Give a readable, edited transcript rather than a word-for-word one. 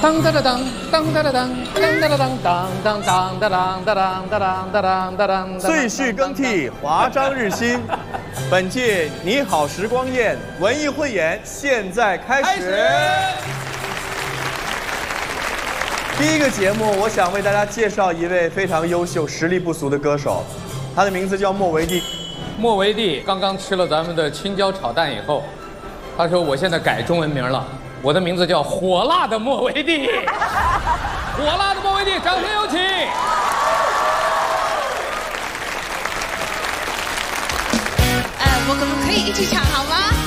当当当当当当当当当当当当当当当当当。 岁序更替，华章日新。本届你好时光宴文艺汇演现在开始。第一个节目，我想为大家介绍一位非常优秀、实力不俗的歌手，他的名字叫莫维蒂。 莫维蒂刚刚吃了咱们的青椒炒蛋以后，他说：“我现在改中文名了，我的名字叫火辣的莫维蒂。”火辣的莫维蒂，掌声有请。 我可不可以一起唱好吗？